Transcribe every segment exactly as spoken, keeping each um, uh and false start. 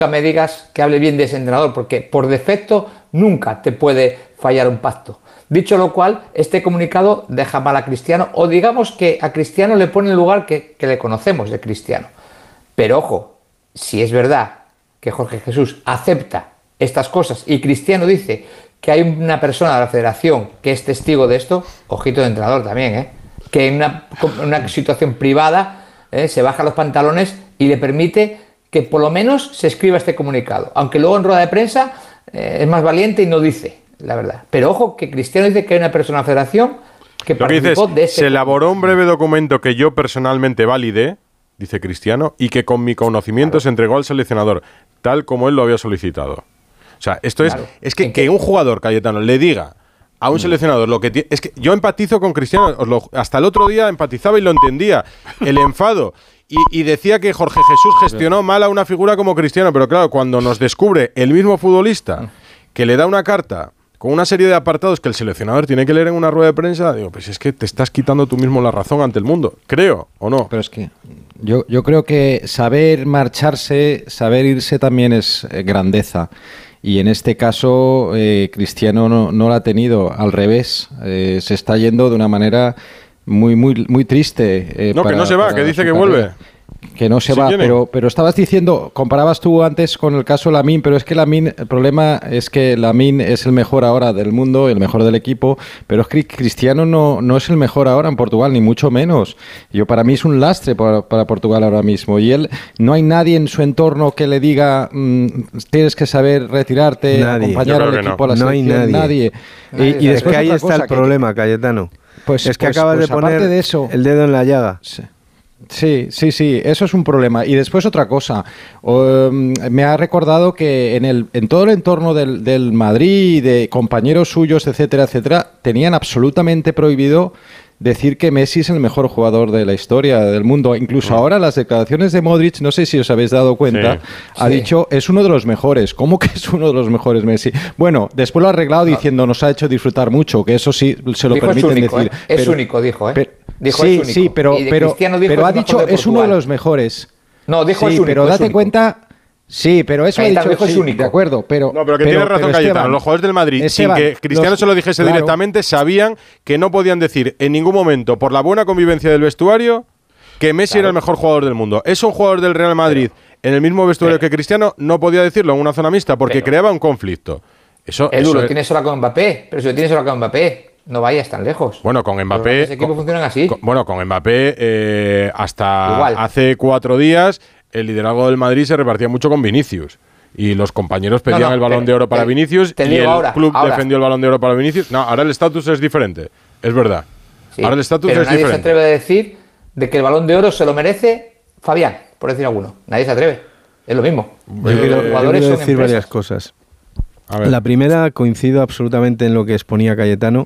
me digas que hable bien de ese entrenador, porque por defecto nunca te puede fallar un pacto. Dicho lo cual, este comunicado deja mal a Cristiano, o digamos que a Cristiano le pone el lugar que, que le conocemos de Cristiano. Pero ojo, si es verdad que Jorge Jesús acepta estas cosas y Cristiano dice que hay una persona de la federación que es testigo de esto, ojito de entrenador también, ¿eh? Que en una, una situación privada ¿eh? se baja los pantalones y le permite que por lo menos se escriba este comunicado, aunque luego en rueda de prensa eh, es más valiente y no dice la verdad. Pero ojo que Cristiano dice que hay una persona de la federación que Lo que participó dices, de este se elaboró un breve documento que yo personalmente validé, dice Cristiano, y que con mi conocimiento claro. se entregó al seleccionador, tal como él lo había solicitado. O sea, esto es, claro. es que, que un jugador, Cayetano, le diga a un seleccionador lo que tiene... Es que yo empatizo con Cristiano, os lo, hasta el otro día empatizaba y lo entendía, el enfado, y, y decía que Jorge Jesús gestionó mal a una figura como Cristiano, pero claro, cuando nos descubre el mismo futbolista que le da una carta con una serie de apartados que el seleccionador tiene que leer en una rueda de prensa, digo, pues es que te estás quitando tú mismo la razón ante el mundo, creo, ¿o no? Pero es que yo, yo creo que saber marcharse, saber irse también es eh, grandeza. Y en este caso, eh, Cristiano no, no la ha tenido, al revés, eh, se está yendo de una manera muy muy muy triste. Eh, no, para, que no se va, que dice que carrera. vuelve. Que no se ¿Sí va, tiene? pero pero estabas diciendo, comparabas tú antes con el caso Lamine, pero es que Lamine, el problema es que Lamine es el mejor ahora del mundo, el mejor del equipo, pero es que Cristiano no, no es el mejor ahora en Portugal, ni mucho menos. Yo para mí es un lastre para, para Portugal ahora mismo, y él, no hay nadie en su entorno que le diga mmm, tienes que saber retirarte, nadie. acompañar al equipo no. a la no selección, hay nadie. nadie. nadie. Y, y es que ahí está el problema, que, Cayetano. Pues, es que pues, acabas pues, de poner de eso, el dedo en la llaga. Sí. Sí, sí, sí, eso es un problema. Y después otra cosa, um, me ha recordado que en el en todo el entorno del, del Madrid, de compañeros suyos, etcétera, etcétera, tenían absolutamente prohibido decir que Messi es el mejor jugador de la historia del mundo. Incluso ahora las declaraciones de Modric, no sé si os habéis dado cuenta, sí, ha sí. dicho, es uno de los mejores. ¿Cómo que es uno de los mejores Messi? Bueno, después lo ha arreglado diciendo, nos ha hecho disfrutar mucho, que eso sí se lo dijo permiten es único, decir. ¿eh? Es pero, único, dijo, ¿eh? Pero, dijo sí, es único. sí, pero, pero, pero ha dicho, es uno de los mejores. No, dijo sí, es único. pero date único. cuenta... Sí, pero eso Cayetano, ha dicho, es sí, único. de acuerdo, pero... No, pero que pero, tiene razón pero Cayetano, Esteban, los jugadores del Madrid, Esteban, sin que Cristiano los, se lo dijese claro. directamente, sabían que no podían decir en ningún momento, por la buena convivencia del vestuario, que Messi claro. era el mejor jugador del mundo. Es un jugador del Real Madrid pero, en el mismo vestuario pero, que Cristiano, no podía decirlo en una zona mixta porque pero, creaba un conflicto. Eso, Edu, eso lo es... tiene solo con Mbappé, pero si lo tiene solo con Mbappé, no vayas tan lejos. Bueno, con Mbappé... Los equipos funcionan así. Con, bueno, con Mbappé eh, hasta Igual. hace cuatro días el liderazgo del Madrid se repartía mucho con Vinicius. Y los compañeros pedían no, no, el Balón de Oro para te, Vinicius te y el ahora, club ahora. defendió el Balón de Oro para Vinicius. No, ahora el estatus es diferente, es verdad. Sí, ahora el estatus es nadie diferente. Nadie se atreve a decir de que el Balón de Oro se lo merece Fabián, por decir alguno. Nadie se atreve. Es lo mismo. Yo quiero, los jugadores yo quiero decir varias cosas. A ver. La primera, coincido absolutamente en lo que exponía Cayetano,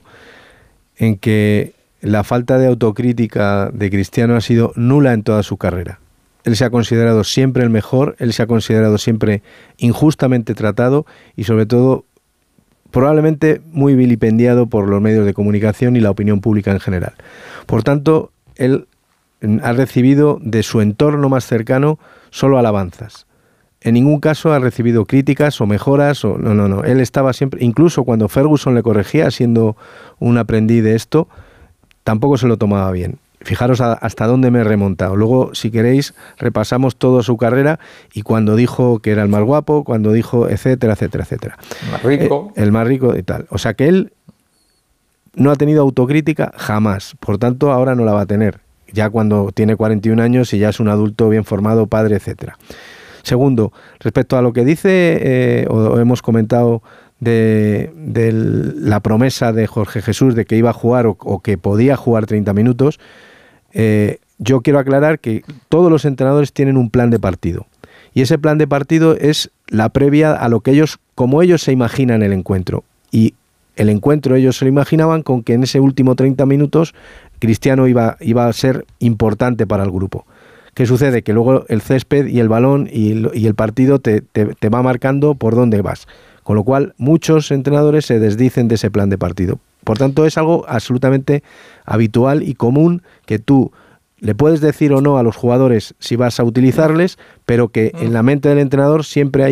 en que la falta de autocrítica de Cristiano ha sido nula en toda su carrera. Él se ha considerado siempre el mejor, él se ha considerado siempre injustamente tratado y sobre todo probablemente muy vilipendiado por los medios de comunicación y la opinión pública en general. Por tanto, él ha recibido de su entorno más cercano solo alabanzas. En ningún caso ha recibido críticas o mejoras, o no, no, no. Él estaba siempre, incluso cuando Ferguson le corregía siendo un aprendiz de esto, tampoco se lo tomaba bien. Fijaros a, hasta dónde me he remontado. Luego, si queréis, repasamos toda su carrera y cuando dijo que era el más guapo, cuando dijo etcétera, etcétera, etcétera. El más rico. Eh, el más rico y tal. O sea que él no ha tenido autocrítica jamás. Por tanto, ahora no la va a tener. Ya cuando tiene cuarenta y un años y ya es un adulto bien formado, padre, etcétera. Segundo, respecto a lo que dice, eh, o, o hemos comentado de, de la promesa de Jorge Jesús de que iba a jugar o, o que podía jugar treinta minutos, Eh, yo quiero aclarar que todos los entrenadores tienen un plan de partido y ese plan de partido es la previa a lo que ellos, como ellos se imaginan el encuentro, y el encuentro ellos se lo imaginaban con que en ese último treinta minutos Cristiano iba, iba a ser importante para el grupo. ¿Qué sucede? Que luego el césped y el balón y el, y el partido te, te, te va marcando por dónde vas, con lo cual muchos entrenadores se desdicen de ese plan de partido. Por tanto, es algo absolutamente habitual y común que tú le puedes decir o no a los jugadores si vas a utilizarles, pero que en la mente del entrenador siempre hay